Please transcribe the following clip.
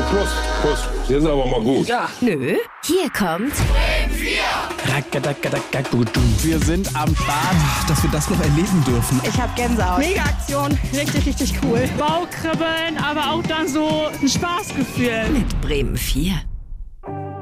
Prost, Prost. Jetzt aber mal gut. Ja. Nö, hier kommt Wir sind am Start. Dass wir das noch erleben dürfen. Ich hab Gänsehaut. Mega Aktion, richtig, richtig cool. Bauchkribbeln, aber auch dann so ein Spaßgefühl. mit Bremen 4.